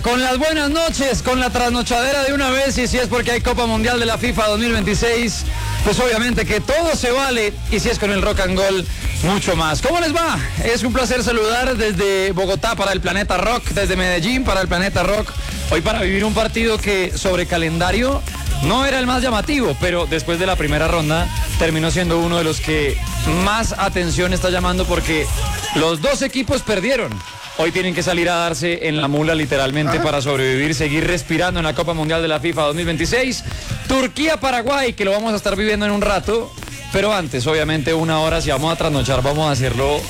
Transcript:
con las buenas noches, con la trasnochadera de una vez, y si es porque hay Copa Mundial de la FIFA 2026, pues obviamente que todo se vale, y si es con el Rock and Gold, mucho más. ¿Cómo les va? Es un placer saludar desde Bogotá para el Planeta Rock, desde Medellín para el Planeta Rock, hoy para vivir un partido que sobre calendario no era el más llamativo, pero después de la primera ronda terminó siendo uno de los que más atención está llamando porque los dos equipos perdieron. Hoy tienen que salir a darse en la mula literalmente para sobrevivir, seguir respirando en la Copa Mundial de la FIFA 2026. Turquía-Paraguay, que lo vamos a estar viviendo en un rato, pero antes, obviamente, una hora, si vamos a trasnochar, vamos a hacerlo